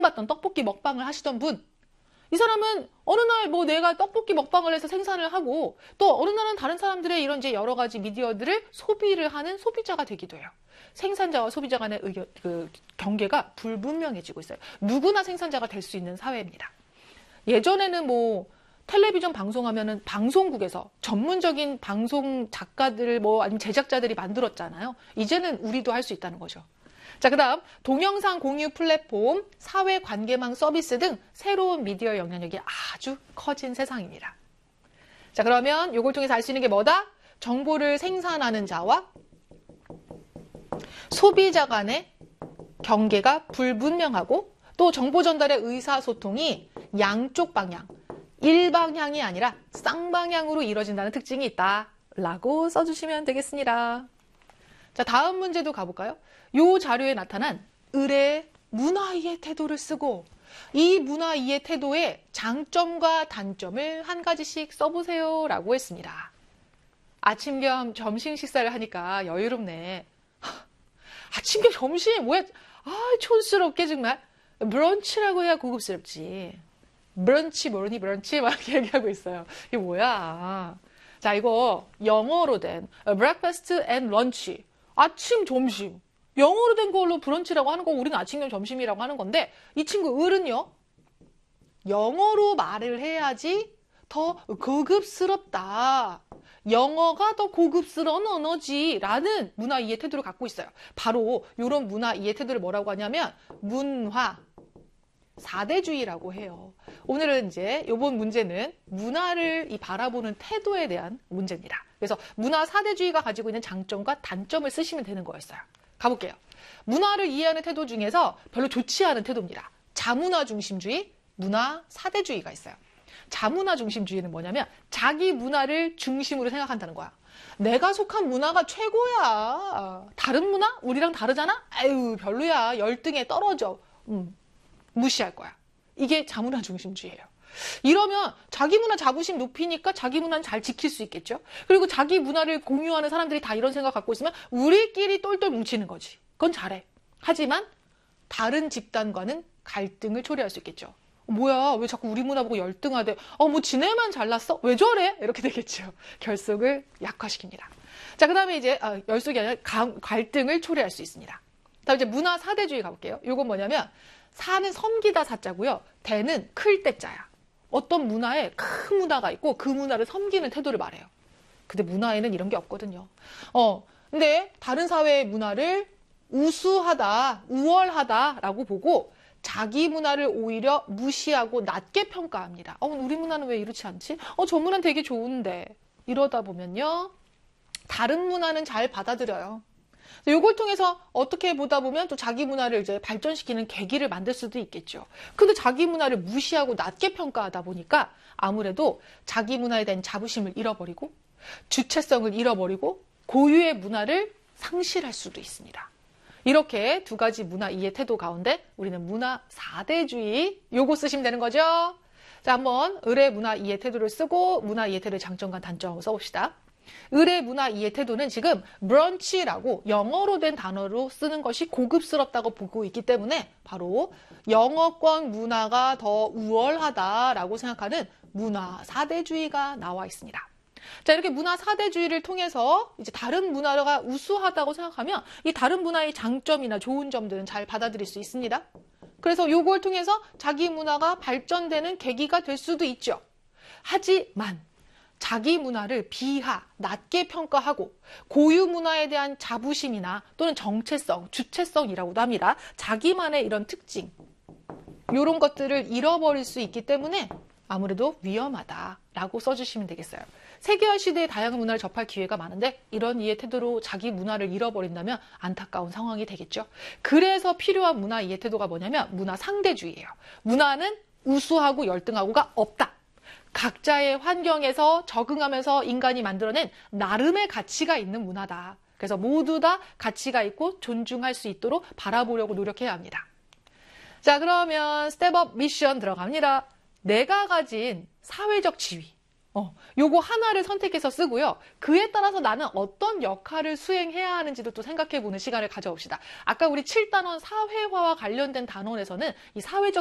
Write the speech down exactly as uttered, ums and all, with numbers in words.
봤던 떡볶이 먹방을 하시던 분, 이 사람은 어느 날 뭐 내가 떡볶이 먹방을 해서 생산을 하고 또 어느 날은 다른 사람들의 이런 이제 여러 가지 미디어들을 소비를 하는 소비자가 되기도 해요. 생산자와 소비자 간의 의견, 그 경계가 불분명해지고 있어요. 누구나 생산자가 될 수 있는 사회입니다. 예전에는 뭐 텔레비전 방송하면은 방송국에서 전문적인 방송 작가들 뭐 아니면 제작자들이 만들었잖아요. 이제는 우리도 할 수 있다는 거죠. 자, 그 다음 동영상 공유 플랫폼, 사회관계망 서비스 등 새로운 미디어 영향력이 아주 커진 세상입니다. 자, 그러면 이걸 통해서 알 수 있는 게 뭐다? 정보를 생산하는 자와 소비자 간의 경계가 불분명하고 또 정보 전달의 의사소통이 양쪽 방향, 일방향이 아니라 쌍방향으로 이루어진다는 특징이 있다라고 써주시면 되겠습니다. 자, 다음 문제도 가볼까요? 이 자료에 나타난 을의 문화이해 태도를 쓰고 이 문화이해 태도의 장점과 단점을 한 가지씩 써보세요 라고 했습니다. 아침 겸 점심 식사를 하니까 여유롭네. 아침 겸 점심 뭐야? 아, 촌스럽게 정말. 브런치라고 해야 고급스럽지. 브런치 뭐니 브런치 막 얘기하고 있어요. 이게 뭐야? 자, 이거 영어로 된 breakfast and lunch. 아침, 점심. 영어로 된 걸로 브런치라고 하는 거 우리는 아침, 겸 점심이라고 하는 건데 이 친구 을은요. 영어로 말을 해야지 더 고급스럽다. 영어가 더 고급스러운 언어지라는 문화 이해 태도를 갖고 있어요. 바로 이런 문화 이해 태도를 뭐라고 하냐면 문화 사대주의라고 해요. 오늘은 이제 이번 문제는 문화를 이 바라보는 태도에 대한 문제입니다. 그래서 문화 사대주의가 가지고 있는 장점과 단점을 쓰시면 되는 거였어요. 가볼게요. 문화를 이해하는 태도 중에서 별로 좋지 않은 태도입니다. 자문화 중심주의, 문화 사대주의가 있어요. 자문화 중심주의는 뭐냐면 자기 문화를 중심으로 생각한다는 거야. 내가 속한 문화가 최고야. 다른 문화? 우리랑 다르잖아? 아유, 별로야. 열등에 떨어져. 음, 무시할 거야. 이게 자문화 중심주의예요. 이러면 자기 문화 자부심 높이니까 자기 문화는 잘 지킬 수 있겠죠. 그리고 자기 문화를 공유하는 사람들이 다 이런 생각 갖고 있으면 우리끼리 똘똘 뭉치는 거지. 그건 잘해. 하지만 다른 집단과는 갈등을 초래할 수 있겠죠. 뭐야, 왜 자꾸 우리 문화 보고 열등하대? 어, 뭐 지네만 잘났어? 왜 저래? 이렇게 되겠죠. 결속을 약화시킵니다. 자, 그 다음에 이제 아, 열속이 아니라 가, 갈등을 초래할 수 있습니다. 다음 이제 문화 사대주의 가볼게요. 이건 뭐냐면 사는 섬기다 사자고요. 대는 클 때자야. 어떤 문화에 큰 문화가 있고 그 문화를 섬기는 태도를 말해요. 근데 문화에는 이런 게 없거든요. 어, 근데 다른 사회의 문화를 우수하다, 우월하다라고 보고 자기 문화를 오히려 무시하고 낮게 평가합니다. 어, 우리 문화는 왜 이렇지 않지? 어, 저 문화는 되게 좋은데. 이러다 보면요. 다른 문화는 잘 받아들여요. 이걸 통해서 어떻게 보다 보면 또 자기 문화를 이제 발전시키는 계기를 만들 수도 있겠죠. 근데 자기 문화를 무시하고 낮게 평가하다 보니까 아무래도 자기 문화에 대한 자부심을 잃어버리고 주체성을 잃어버리고 고유의 문화를 상실할 수도 있습니다. 이렇게 두 가지 문화 이해 태도 가운데 우리는 문화 사대주의 요거 쓰시면 되는 거죠. 자, 한번 을의 문화 이해 태도를 쓰고 문화 이해 태도의 장점과 단점을 써봅시다. 을의 문화 이해 태도는 지금 브런치라고 영어로 된 단어로 쓰는 것이 고급스럽다고 보고 있기 때문에 바로 영어권 문화가 더 우월하다라고 생각하는 문화 사대주의가 나와 있습니다. 자, 이렇게 문화 사대주의를 통해서 이제 다른 문화가 우수하다고 생각하면 이 다른 문화의 장점이나 좋은 점들은 잘 받아들일 수 있습니다. 그래서 이걸 통해서 자기 문화가 발전되는 계기가 될 수도 있죠. 하지만 자기 문화를 비하, 낮게 평가하고 고유 문화에 대한 자부심이나 또는 정체성, 주체성이라고도 합니다. 자기만의 이런 특징, 이런 것들을 잃어버릴 수 있기 때문에 아무래도 위험하다라고 써주시면 되겠어요. 세계화 시대의 다양한 문화를 접할 기회가 많은데 이런 이해 태도로 자기 문화를 잃어버린다면 안타까운 상황이 되겠죠. 그래서 필요한 문화 이해 태도가 뭐냐면 문화 상대주의예요. 문화는 우수하고 열등하고가 없다. 각자의 환경에서 적응하면서 인간이 만들어낸 나름의 가치가 있는 문화다. 그래서 모두 다 가치가 있고 존중할 수 있도록 바라보려고 노력해야 합니다. 자, 그러면 스텝업 미션 들어갑니다. 내가 가진 사회적 지위, 어, 요거 하나를 선택해서 쓰고요. 그에 따라서 나는 어떤 역할을 수행해야 하는지도 또 생각해보는 시간을 가져봅시다. 아까 우리 칠 단원 사회화와 관련된 단원에서는 이 사회적